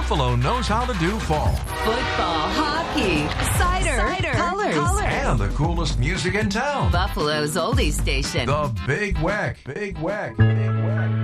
Buffalo knows how to do fall. Football, hockey, cider, colors, And the coolest music in town. Buffalo's oldies station. The Big Weck. Big Weck.